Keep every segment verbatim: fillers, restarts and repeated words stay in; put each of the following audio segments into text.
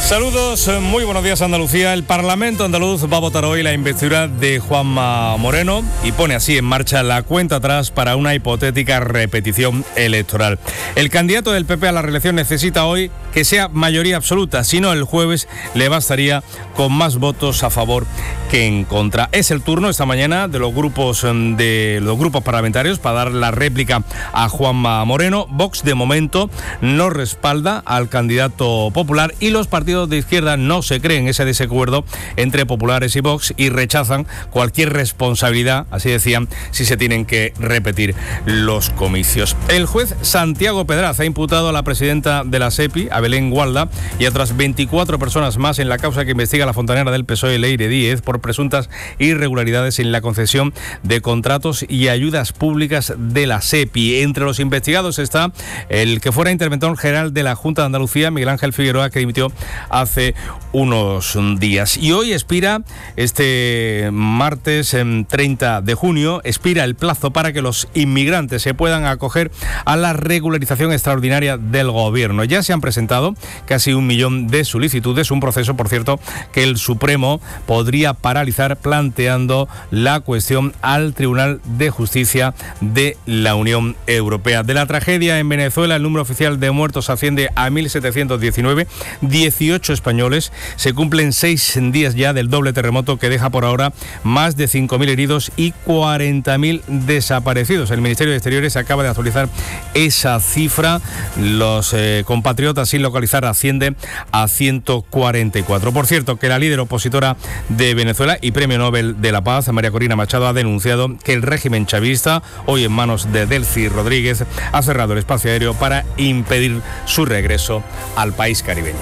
Saludos, muy buenos días Andalucía. El Parlamento andaluz va a votar hoy la investidura de Juanma Moreno y pone así en marcha la cuenta atrás para una hipotética repetición electoral. El candidato del P P a la reelección necesita hoy que sea mayoría absoluta, si no el jueves le bastaría con más votos a favor que en contra. Es el turno esta mañana de los grupos de los grupos parlamentarios para dar la réplica a Juanma Moreno. Vox de momento no respalda al candidato popular y los partidos de izquierda no se creen ese desacuerdo entre populares y Vox y rechazan cualquier responsabilidad, así decían, si se tienen que repetir los comicios. El juez Santiago Pedraz ha imputado a la presidenta de la SEPI, a Belén Gualda, y a otras veinticuatro personas más en la causa que investiga la fontanera del P S O E, Leire Díez, por presuntas irregularidades en la concesión de contratos y ayudas públicas de la SEPI. Entre los investigados está el que fuera interventor general de la Junta de Andalucía, Miguel Ángel Figueroa, que dimitió hace unos días. Y hoy expira, este martes treinta de junio, expira el plazo para que los inmigrantes se puedan acoger a la regularización extraordinaria del gobierno. Ya se han presentado casi un millón de solicitudes, un proceso, por cierto, que el Supremo podría paralizar planteando la cuestión al Tribunal de Justicia de la Unión Europea. De la tragedia en Venezuela, el número oficial de muertos asciende a mil setecientos diecinueve, dieciocho españoles. Se cumplen seis días ya del doble terremoto que deja por ahora más de cinco mil heridos y cuarenta mil desaparecidos. El Ministerio de Exteriores acaba de actualizar esa cifra. Los eh, compatriotas sin localizar ascienden a ciento cuarenta y cuatro. Por cierto, que la líder opositora de Venezuela y Premio Nobel de la Paz, María Corina Machado, ha denunciado que el régimen chavista, hoy en manos de Delcy Rodríguez, ha cerrado el espacio aéreo para impedir su regreso al país caribeño.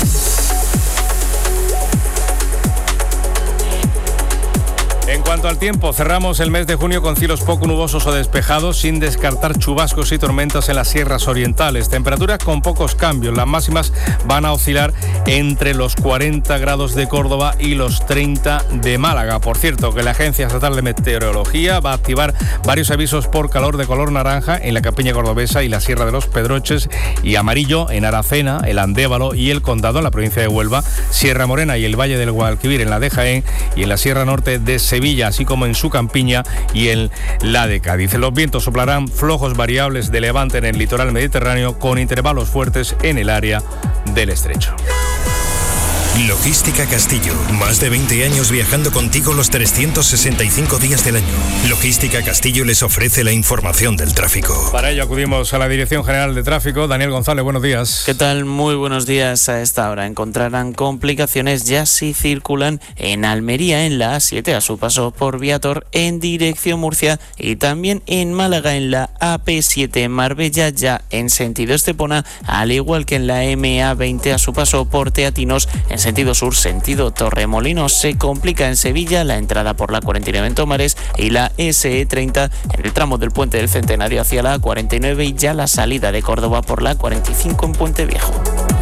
En cuanto al tiempo, cerramos el mes de junio con cielos poco nubosos o despejados, sin descartar chubascos y tormentas en las sierras orientales. Temperaturas con pocos cambios. Las máximas van a oscilar entre los cuarenta grados de Córdoba y los treinta de Málaga. Por cierto, que la Agencia Estatal de Meteorología va a activar varios avisos por calor de color naranja en la campiña cordobesa y la Sierra de los Pedroches, y amarillo en Aracena, el Andévalo y el Condado en la provincia de Huelva, Sierra Morena y el Valle del Guadalquivir en la de Jaén y en la Sierra Norte de Sevilla, así como en su campiña y en la de Cádiz. Los vientos soplarán flojos variables de levante en el litoral mediterráneo con intervalos fuertes en el área del estrecho. Logística Castillo. Más de veinte años viajando contigo los trescientos sesenta y cinco días del año. Logística Castillo les ofrece la información del tráfico. Para ello acudimos a la Dirección General de Tráfico. Daniel González, buenos días. ¿Qué tal? Muy buenos días. A esta hora encontrarán complicaciones ya si circulan en Almería en la A siete a su paso por Viator en dirección Murcia y también en Málaga en la A P siete Marbella ya en sentido Estepona, al igual que en la M A veinte a su paso por Teatinos en sentido sur, sentido Torremolinos. Se complica en Sevilla la entrada por la cuarenta y nueve en Tomares y la S E treinta en el tramo del Puente del Centenario hacia la A cuarenta y nueve y ya la salida de Córdoba por la cuarenta y cinco en Puente Viejo.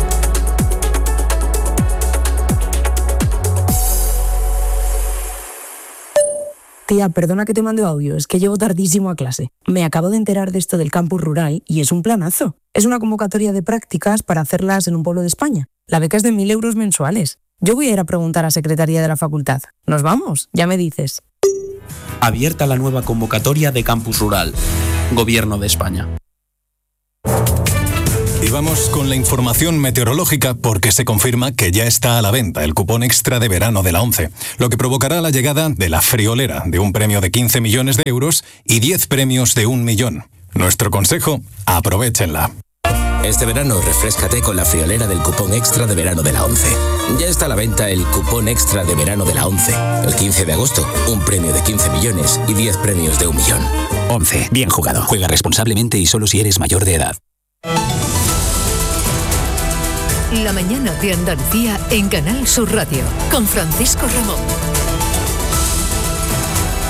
Tía, perdona que te mande audio, es que llego tardísimo a clase. Me acabo de enterar de esto del campus rural y es un planazo. Es una convocatoria de prácticas para hacerlas en un pueblo de España. La beca es de mil euros mensuales. Yo voy a ir a preguntar a Secretaría de la Facultad. ¿Nos vamos? Ya me dices. Abierta la nueva convocatoria de campus rural. Gobierno de España. Y vamos con la información meteorológica porque se confirma que ya está a la venta el cupón extra de verano de la ONCE, lo que provocará la llegada de la friolera de un premio de quince millones de euros y diez premios de un millón. Nuestro consejo, aprovéchenla. Este verano refréscate con la friolera del cupón extra de verano de la ONCE. Ya está a la venta el cupón extra de verano de la ONCE. El quince de agosto, un premio de quince millones y diez premios de un millón. ONCE, bien jugado. Juega responsablemente y solo si eres mayor de edad. La mañana de Andalucía en Canal Sur Radio, con Francisco Ramón.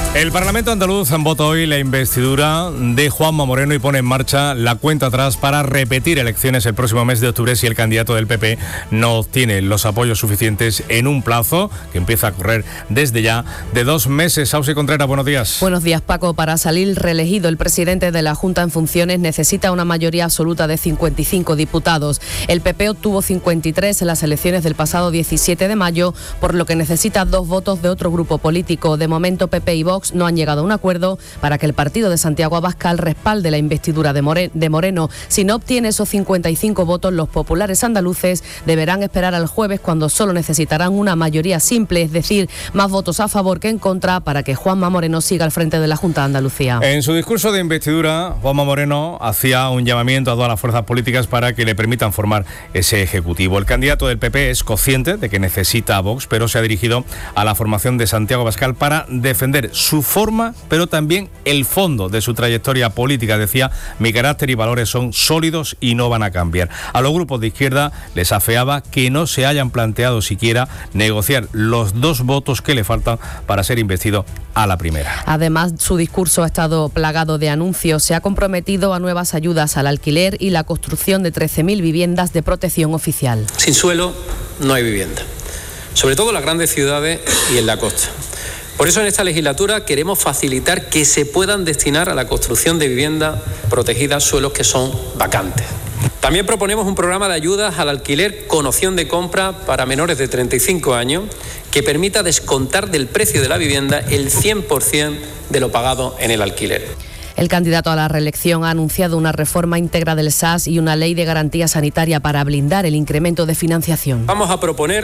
El Parlamento andaluz vota hoy la investidura de Juanma Moreno y pone en marcha la cuenta atrás para repetir elecciones el próximo mes de octubre si el candidato del P P no obtiene los apoyos suficientes en un plazo que empieza a correr desde ya de dos meses. Sausi Contreras, buenos días. Buenos días, Paco. Para salir reelegido, el presidente de la Junta en funciones necesita una mayoría absoluta de cincuenta y cinco diputados. El P P obtuvo cincuenta y tres en las elecciones del pasado diecisiete de mayo, por lo que necesita dos votos de otro grupo político. De momento, P P y Vox no han llegado a un acuerdo para que el partido de Santiago Abascal respalde la investidura de Moreno. Si no obtiene esos cincuenta y cinco votos, los populares andaluces deberán esperar al jueves, cuando solo necesitarán una mayoría simple, es decir, más votos a favor que en contra, para que Juanma Moreno siga al frente de la Junta de Andalucía. En su discurso de investidura, Juanma Moreno hacía un llamamiento a todas las fuerzas políticas para que le permitan formar ese ejecutivo. El candidato del P P es consciente de que necesita a Vox, pero se ha dirigido a la formación de Santiago Abascal para defender su su forma, pero también el fondo de su trayectoria política. Decía: mi carácter y valores son sólidos y no van a cambiar. A los grupos de izquierda les afeaba que no se hayan planteado siquiera negociar los dos votos que le faltan para ser investido a la primera. Además, su discurso ha estado plagado de anuncios. Se ha comprometido a nuevas ayudas al alquiler y la construcción de trece mil viviendas de protección oficial. Sin suelo no hay vivienda, sobre todo en las grandes ciudades y en la costa. Por eso en esta legislatura queremos facilitar que se puedan destinar a la construcción de viviendas protegidas suelos que son vacantes. También proponemos un programa de ayudas al alquiler con opción de compra para menores de treinta y cinco años que permita descontar del precio de la vivienda el cien por ciento de lo pagado en el alquiler. El candidato a la reelección ha anunciado una reforma íntegra del S A S y una ley de garantía sanitaria para blindar el incremento de financiación. Vamos a proponer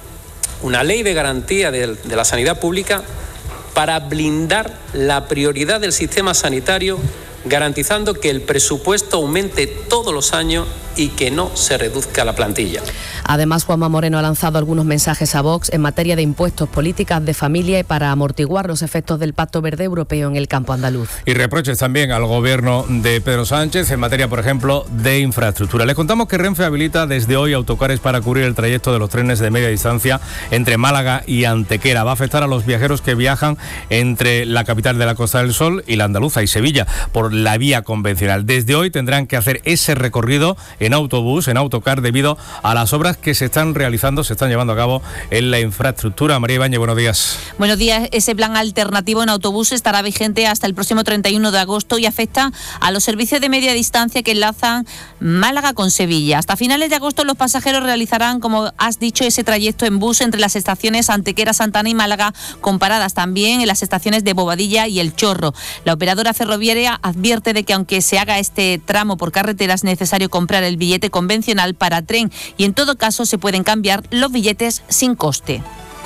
una ley de garantía de, de la sanidad pública para blindar la prioridad del sistema sanitario, garantizando que el presupuesto aumente todos los años y que no se reduzca la plantilla. Además, Juanma Moreno ha lanzado algunos mensajes a Vox en materia de impuestos, políticas de familia y para amortiguar los efectos del Pacto Verde Europeo en el campo andaluz. Y reproches también al gobierno de Pedro Sánchez en materia, por ejemplo, de infraestructura. Les contamos que Renfe habilita desde hoy autocares para cubrir el trayecto de los trenes de media distancia entre Málaga y Antequera. Va a afectar a los viajeros que viajan entre la capital de la Costa del Sol y la andaluza y Sevilla por la vía convencional. Desde hoy tendrán que hacer ese recorrido en autobús, en autocar, debido a las obras que se están realizando, se están llevando a cabo en la infraestructura. María Ibáñez, buenos días. Buenos días. Ese plan alternativo en autobús estará vigente hasta el próximo treinta y uno de agosto y afecta a los servicios de media distancia que enlazan Málaga con Sevilla. Hasta finales de agosto los pasajeros realizarán, como has dicho, ese trayecto en bus entre las estaciones Antequera, Santana y Málaga, con paradas también en las estaciones de Bobadilla y El Chorro. La operadora ferroviaria advierte de que aunque se haga este tramo por carretera es necesario comprar el billete convencional para tren y en todo caso se pueden cambiar los billetes sin coste.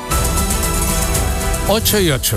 ocho y ocho.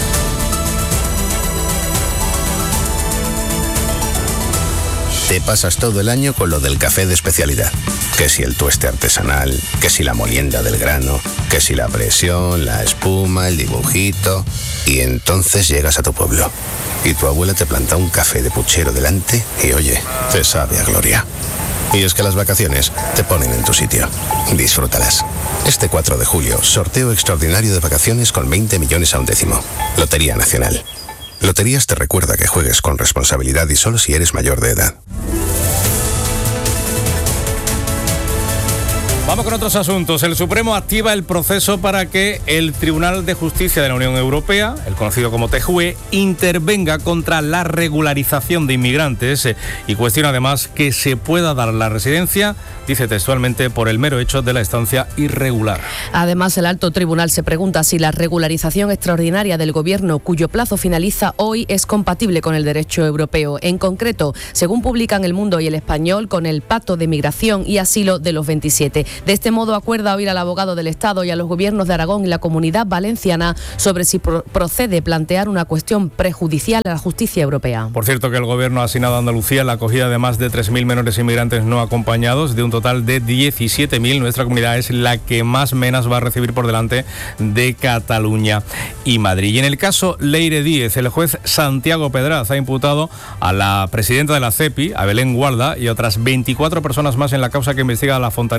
Te pasas todo el año con lo del café de especialidad. Que si el tueste artesanal, que si la molienda del grano, que si la presión, la espuma, el dibujito. Y entonces llegas a tu pueblo y tu abuela te planta un café de puchero delante y oye, te sabe a gloria. Y es que las vacaciones te ponen en tu sitio. Disfrútalas. Este cuatro de julio, sorteo extraordinario de vacaciones con veinte millones a un décimo. Lotería Nacional. Loterías te recuerda que juegues con responsabilidad y solo si eres mayor de edad. Vamos con otros asuntos. El Supremo activa el proceso para que el Tribunal de Justicia de la Unión Europea, el conocido como T J U E, intervenga contra la regularización de inmigrantes eh, y cuestiona además que se pueda dar la residencia, dice textualmente, por el mero hecho de la estancia irregular. Además, el alto tribunal se pregunta si la regularización extraordinaria del Gobierno, cuyo plazo finaliza hoy, es compatible con el derecho europeo. En concreto, según publican El Mundo y El Español, con el Pacto de Migración y Asilo de los veintisiete. De este modo, acuerda oír al abogado del Estado y a los gobiernos de Aragón y la Comunidad Valenciana sobre si pro- procede plantear una cuestión prejudicial a la justicia europea. Por cierto, que el Gobierno ha asignado a Andalucía la acogida de más de tres mil menores inmigrantes no acompañados, de un total de diecisiete mil. Nuestra comunidad es la que más menas va a recibir, por delante de Cataluña y Madrid. Y en el caso Leire Díez, el juez Santiago Pedraz ha imputado a la presidenta de la C E P I, a Belén Guarda, y otras veinticuatro personas más en la causa que investiga a la fontanera del P S O E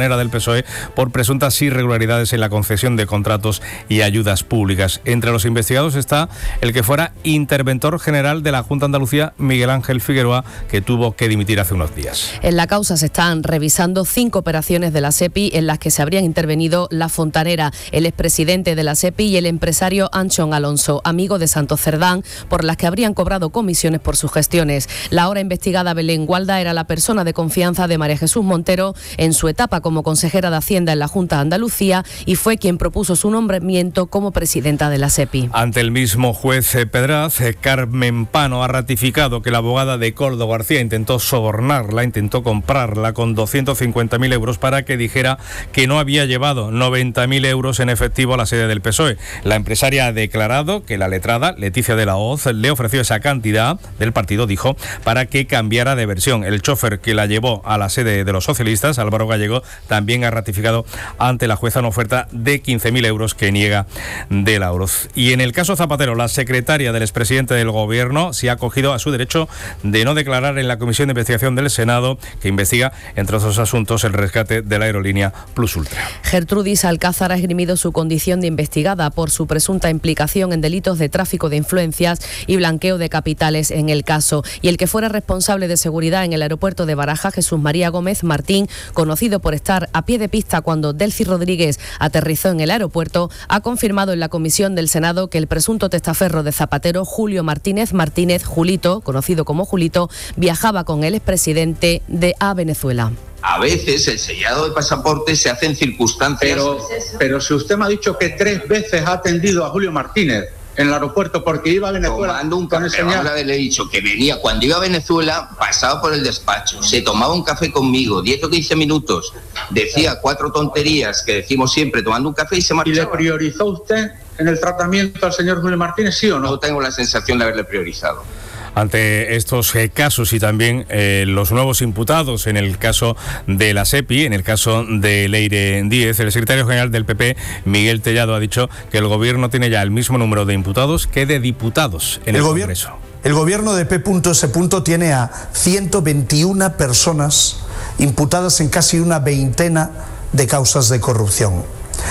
E por presuntas irregularidades en la concesión de contratos y ayudas públicas. Entre los investigados está el que fuera interventor general de la Junta de Andalucía, Miguel Ángel Figueroa, que tuvo que dimitir hace unos días. En la causa se están revisando cinco operaciones de la SEPI en las que se habrían intervenido La Fontanera, el expresidente de la SEPI y el empresario Anchón Alonso, amigo de Santos Cerdán, por las que habrían cobrado comisiones por sus gestiones. La ahora investigada Belén Gualda era la persona de confianza de María Jesús Montero en su etapa como consejera de Hacienda en la Junta de Andalucía y fue quien propuso su nombramiento como presidenta de la SEPI. Ante el mismo juez Pedraz, Carmen Pano ha ratificado que la abogada de Coldo García intentó sobornarla, intentó comprarla con doscientos cincuenta mil euros para que dijera que no había llevado noventa mil euros en efectivo a la sede del P S O E. La empresaria ha declarado que la letrada, Leticia de la Hoz, le ofreció esa cantidad del partido, dijo, para que cambiara de versión. El chofer que la llevó a la sede de los socialistas, Álvaro Gallego, también ha ratificado ante la jueza una oferta de quince mil euros que niega de Lauroz. Y en el caso Zapatero, la secretaria del expresidente del Gobierno se ha acogido a su derecho de no declarar en la Comisión de Investigación del Senado, que investiga, entre otros asuntos, el rescate de la aerolínea Plus Ultra. Gertrudis Alcázar ha esgrimido su condición de investigada por su presunta implicación en delitos de tráfico de influencias y blanqueo de capitales en el caso. Y el que fuera responsable de seguridad en el aeropuerto de Baraja, Jesús María Gómez Martín, conocido por estar a pie de pista cuando Delcy Rodríguez aterrizó en el aeropuerto, ha confirmado en la comisión del Senado que el presunto testaferro de Zapatero, Julio Martínez Martínez, Julito, conocido como Julito, viajaba con el expresidente de a Venezuela. A veces el sellado de pasaporte se hace en circunstancias... Pero, pero si usted me ha dicho que tres veces ha atendido a Julio Martínez en el aeropuerto porque iba a Venezuela... Tomando un café, ahora le he dicho que venía, cuando iba a Venezuela, pasaba por el despacho, se tomaba un café conmigo, diez o quince minutos, decía cuatro tonterías que decimos siempre tomando un café y se marchaba. ¿Y le priorizó usted en el tratamiento al señor Julio Martínez, sí o no? No tengo la sensación de haberle priorizado. Ante estos eh, casos y también eh, los nuevos imputados en el caso de la SEPI, en el caso de Leire Díez, el secretario general del P P, Miguel Tellado, ha dicho que el gobierno tiene ya el mismo número de imputados que de diputados en el, el Congreso. El gobierno de P S tiene a ciento veintiuna personas imputadas en casi una veintena de causas de corrupción.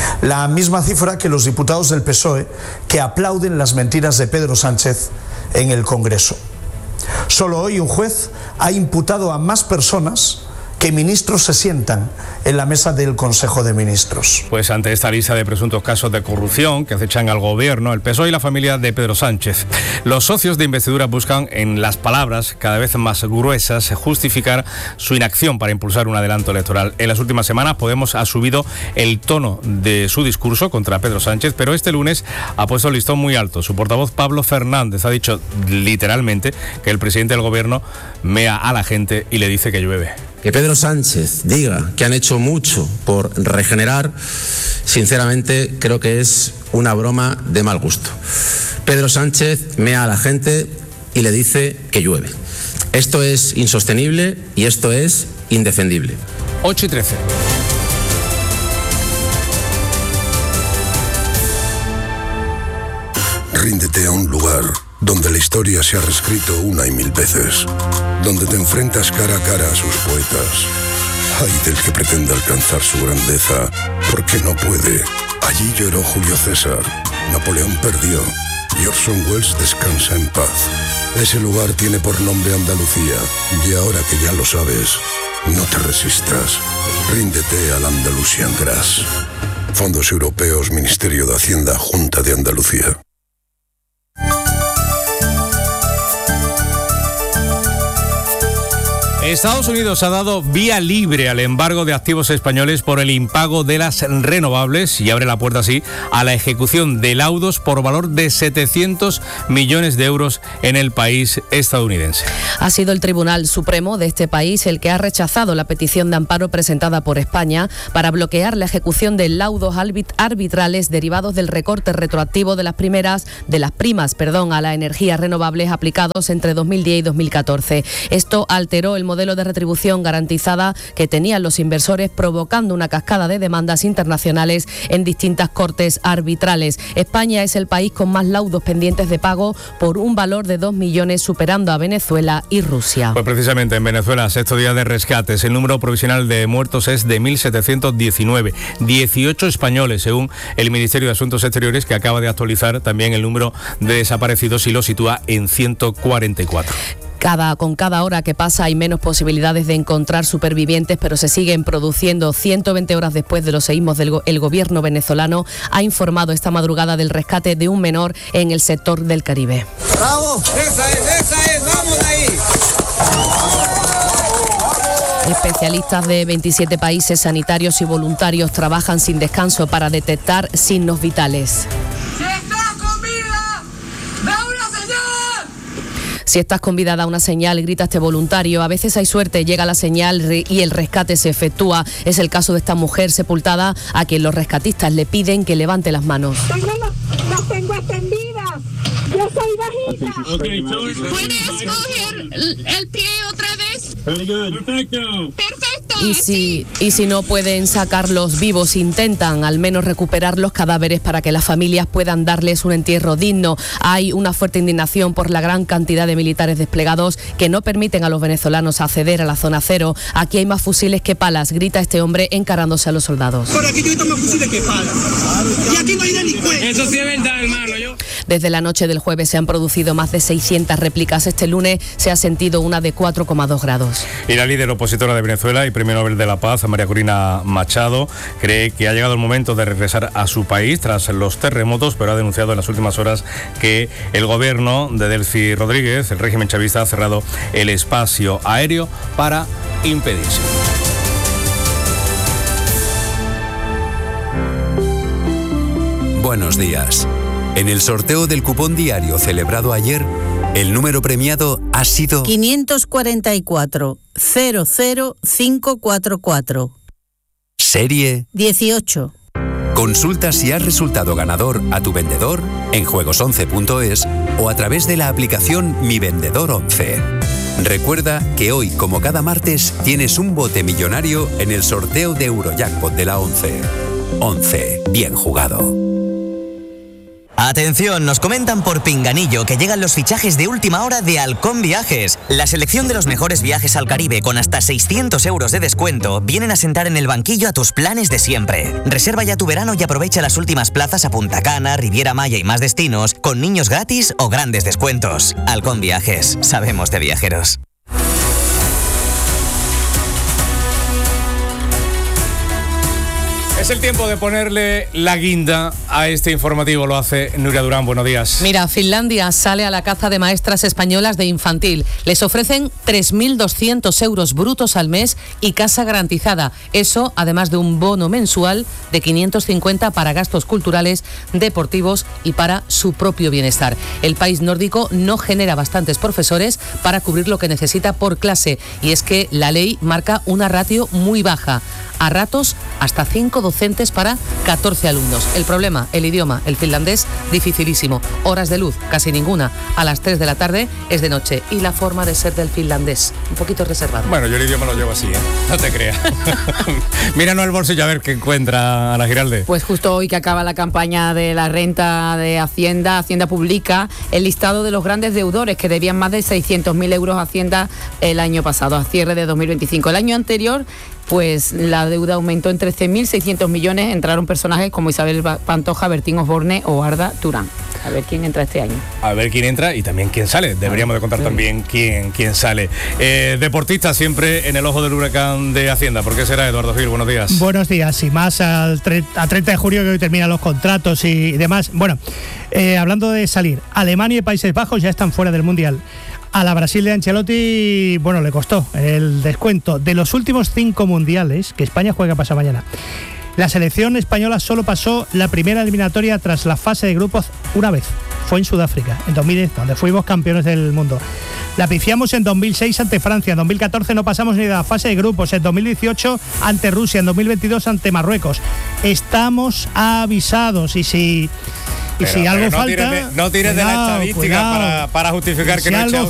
La misma cifra que los diputados del P S O E que aplauden las mentiras de Pedro Sánchez en el Congreso. Solo hoy un juez ha imputado a más personas que ministros se sientan en la mesa del Consejo de Ministros. Pues ante esta lista de presuntos casos de corrupción que acechan al gobierno, el P S O E y la familia de Pedro Sánchez, los socios de investidura buscan en las palabras cada vez más gruesas justificar su inacción para impulsar un adelanto electoral. En las últimas semanas Podemos ha subido el tono de su discurso contra Pedro Sánchez, pero este lunes ha puesto el listón muy alto. Su portavoz Pablo Fernández ha dicho literalmente que el presidente del gobierno mea a la gente y le dice que llueve. Que Pedro Sánchez diga que han hecho mucho por regenerar, sinceramente creo que es una broma de mal gusto. Pedro Sánchez mea a la gente y le dice que llueve. Esto es insostenible y esto es indefendible. ocho y trece. Ríndete a un lugar donde la historia se ha reescrito una y mil veces, donde te enfrentas cara a cara a sus poetas. Ay del que pretenda alcanzar su grandeza, porque no puede. Allí lloró Julio César, Napoleón perdió, y Orson Welles descansa en paz. Ese lugar tiene por nombre Andalucía, y ahora que ya lo sabes, no te resistas. Ríndete al Andalusian Grass. Fondos Europeos, Ministerio de Hacienda, Junta de Andalucía. Estados Unidos ha dado vía libre al embargo de activos españoles por el impago de las renovables y abre la puerta así a la ejecución de laudos por valor de setecientos millones de euros en el país estadounidense. Ha sido el Tribunal Supremo de este país el que ha rechazado la petición de amparo presentada por España para bloquear la ejecución de laudos arbitrales derivados del recorte retroactivo de las primeras de las primas, perdón, a las energías renovables aplicados entre dos mil diez y dos mil catorce. Esto alteró el modelo modelo de retribución garantizada que tenían los inversores, provocando una cascada de demandas internacionales en distintas cortes arbitrales. España es el país con más laudos pendientes de pago por un valor de dos millones, superando a Venezuela y Rusia. Pues precisamente en Venezuela, sexto día de rescates. El número provisional de muertos es de mil setecientos diecinueve. dieciocho españoles, según el Ministerio de Asuntos Exteriores, que acaba de actualizar también el número de desaparecidos y lo sitúa en ciento cuarenta y cuatro. Cada, con cada hora que pasa hay menos posibilidades de encontrar supervivientes, pero se siguen produciendo. ciento veinte horas después de los seísmos, del go- el gobierno venezolano ha informado esta madrugada del rescate de un menor en el sector del Caribe. ¡Bravo! ¡Esa es, esa es! ¡Vamos de ahí! Especialistas de veintisiete países sanitarios y voluntarios trabajan sin descanso para detectar signos vitales. Si estás con vida, da una señal, grita este voluntario. A veces hay suerte, llega la señal y el rescate se efectúa. Es el caso de esta mujer sepultada a quien los rescatistas le piden que levante las manos. ¡Las tengo extendidas! ¡Yo soy bajita! Okay, ¿Puedes coger el, el pie otra vez? Perfecto. Perfecto. Y si, y si no pueden sacarlos vivos, intentan al menos recuperar los cadáveres para que las familias puedan darles un entierro digno. Hay una fuerte indignación por la gran cantidad de militares desplegados que no permiten a los venezolanos acceder a la zona cero. Aquí hay más fusiles que palas, grita este hombre encarándose a los soldados. Por aquí yo más fusiles que palas. Y aquí no hay delincuentes. Eso sí es verdad, hermano. Yo... Desde la noche del jueves se han producido más de seiscientas réplicas. Este lunes se ha sentido una de cuatro coma dos grados. Y la líder opositora de Venezuela y Premio Nobel de la Paz, María Corina Machado, cree que ha llegado el momento de regresar a su país tras los terremotos, pero ha denunciado en las últimas horas que el gobierno de Delcy Rodríguez, el régimen chavista, ha cerrado el espacio aéreo para impedirse. Buenos días. En el sorteo del cupón diario celebrado ayer, el número premiado ha sido quinientos cuarenta y cuatro cero cero cinco cuatro cuatro. Serie dieciocho. Consulta si has resultado ganador a tu vendedor en juegos once punto es o a través de la aplicación Mi Vendedor once. Recuerda que hoy, como cada martes, tienes un bote millonario en el sorteo de Eurojackpot de la once. once. Bien jugado. Atención, nos comentan por Pinganillo que llegan los fichajes de última hora de Halcón Viajes. La selección de los mejores viajes al Caribe con hasta seiscientos euros de descuento vienen a sentar en el banquillo a tus planes de siempre. Reserva ya tu verano y aprovecha las últimas plazas a Punta Cana, Riviera Maya y más destinos con niños gratis o grandes descuentos. Halcón Viajes, sabemos de viajeros. Es el tiempo de ponerle la guinda a este informativo. Lo hace Nuria Durán. Buenos días. Mira, Finlandia sale a la caza de maestras españolas de infantil. Les ofrecen tres mil doscientos euros brutos al mes y casa garantizada. Eso, además de un bono mensual de quinientos cincuenta para gastos culturales, deportivos y para su propio bienestar. El país nórdico no genera bastantes profesores para cubrir lo que necesita por clase. Y es que la ley marca una ratio muy baja. A ratos, hasta cinco docentes para catorce alumnos. El problema, el idioma, el finlandés, dificilísimo. Horas de luz, casi ninguna. A las tres de la tarde es de noche. Y la forma de ser del finlandés, un poquito reservado. Bueno, yo el idioma lo llevo así, ¿eh? No te creas. Míranos el bolsillo a ver qué encuentra Ana Giralde. Pues justo hoy que acaba la campaña de la renta de Hacienda, Hacienda publica el listado de los grandes deudores que debían más de seiscientos mil euros a Hacienda el año pasado, a cierre de dos mil veinticinco. El año anterior, pues la deuda aumentó en trece mil seiscientos millones. Entraron personajes como Isabel Pantoja, Bertín Osborne o Arda Turán. A ver quién entra este año. A ver quién entra y también quién sale. Deberíamos de contar también quién, quién sale. Eh, deportista siempre en el ojo del huracán de Hacienda. ¿Por qué será, Eduardo Gil? Buenos días. Buenos días. Y más al tre- a treinta de junio, que hoy terminan los contratos y demás. Bueno, eh, hablando de salir, Alemania y Países Bajos ya están fuera del Mundial. A la Brasil de Ancelotti, bueno, le costó el descuento. De los últimos cinco mundiales que España juega pasado mañana, la selección española solo pasó la primera eliminatoria tras la fase de grupos una vez. Fue en Sudáfrica, en dos mil diez, donde fuimos campeones del mundo. La pifiamos en dos mil seis ante Francia, en dos mil catorce no pasamos ni de la fase de grupos, en dos mil dieciocho ante Rusia, en dos mil veintidós ante Marruecos. Estamos avisados y si... Y pero, si algo no falta... Tires de, no tires cuidado, de la estadística para, para justificar que si no ha echado